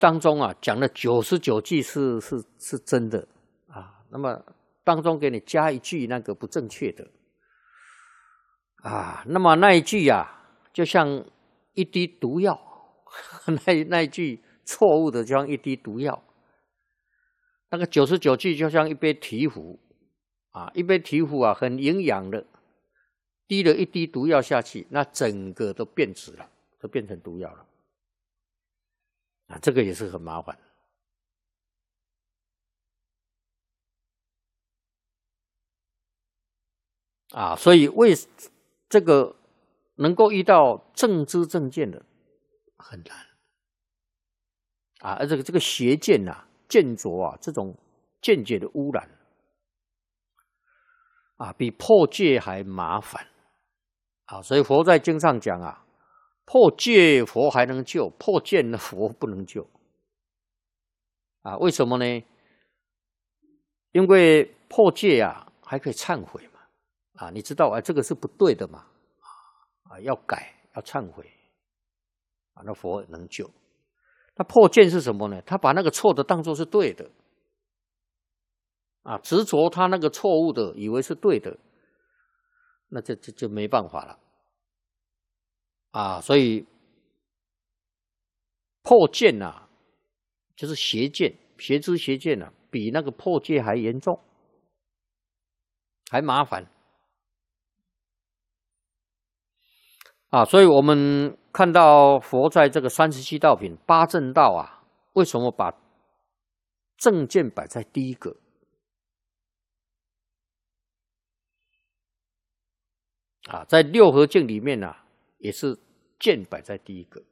当中啊讲了99句是真的啊，那么当中给你加一句那个不正确的啊，那么那一句啊就像一滴毒药，那一句错误的就像一滴毒药，那个99句就像一杯醍醐啊，一杯醍醐啊很营养的，滴了一滴毒药下去，那整个都变质了，都变成毒药了啊，这个也是很麻烦啊，所以为这个能够遇到正知正见的很难啊，而这个邪见啊、见浊啊这种见解的污染啊，比破戒还麻烦啊，所以佛在经上讲啊，破戒佛还能救，破见的佛不能救啊，为什么呢？因为破戒啊还可以忏悔嘛啊，你知道啊这个是不对的嘛啊，要改要忏悔啊，那佛能救。那破见是什么呢？他把那个错的当作是对的啊，执着他那个错误的，以为是对的，那就没办法了啊。所以破见啊，就是邪见、邪知邪见啊，比那个破戒还严重，还麻烦啊。所以我们看到佛在这个37道品八正道啊，为什么把正见摆在第一个啊？在六合敬里面啊，也是见摆在第一个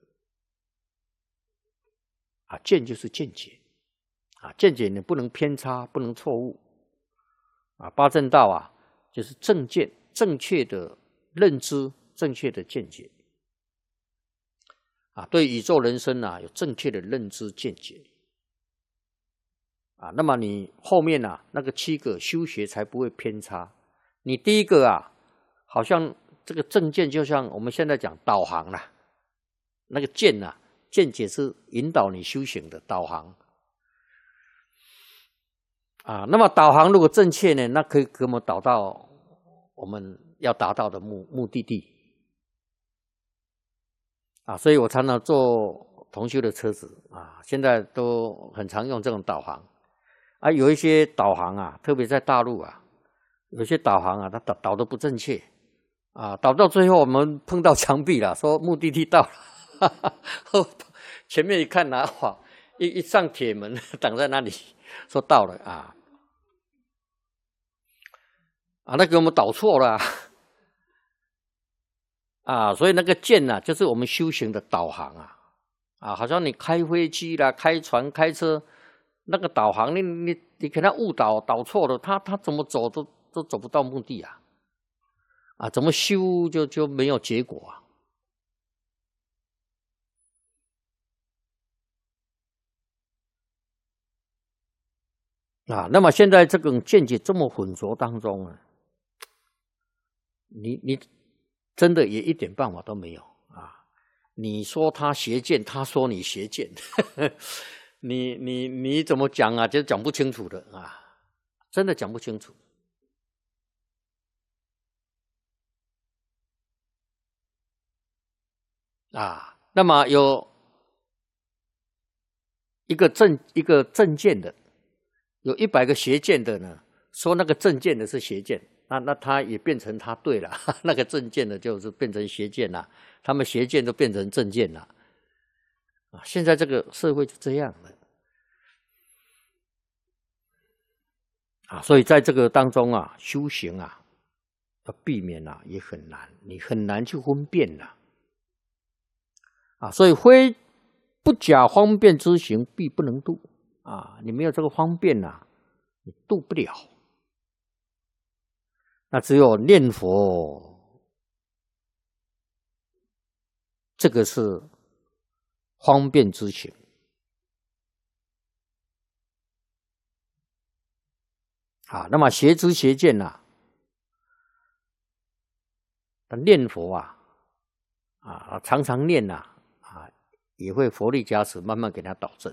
啊。见就是见解啊，见解你不能偏差，不能错误啊。八正道啊，就是正见，正确的认知，正确的见解啊，对宇宙人生啊有正确的认知见解啊。那么你后面啊那个7个修学才不会偏差。你第一个啊，好像这个正见就像我们现在讲导航啦，那个见啊，见解是引导你修行的导航啊。那么导航如果正确呢，那可以给我们导到我们要达到的目的地啊。所以我常常坐同修的车子啊，现在都很常用这种导航啊。有一些导航啊，特别在大陆啊，有些导航啊，它导的不正确啊，导到最后我们碰到墙壁了，说目的地到了，前面一看啊，哇，一上铁门挡在那里，说到了啊，那给我们导错了啊，所以那个见啊，就是我们修行的导航啊，好像你开飞机啦、开船、开车，那个导航你给他误导错了，他怎么走都走不到目的啊，怎么修就没有结果啊。那么现在这种见解这么混浊当中啊，你真的也一点办法都没有啊！你说他邪见，他说你邪见，你怎么讲啊？就讲不清楚的啊，真的讲不清楚啊。那么有一个正见的，有100个邪见的呢，说那个正见的是邪见。那他也变成他对了，那个正见的就是变成邪见了，他们邪见都变成正见了啊！现在这个社会就这样了啊，所以在这个当中啊，修行啊，要避免啊也很难，你很难去分辨啊，所以非不假方便之行，必不能度啊！你没有这个方便你度不了。那只有念佛，这个是方便之行啊。那么邪知邪见念佛常常念也会佛力加持，慢慢给他导正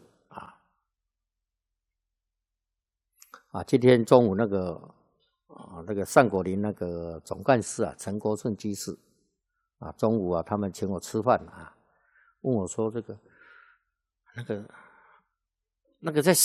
今天中午那个上果林那个总干事陈国顺居士中午他们请我吃饭问我说那个在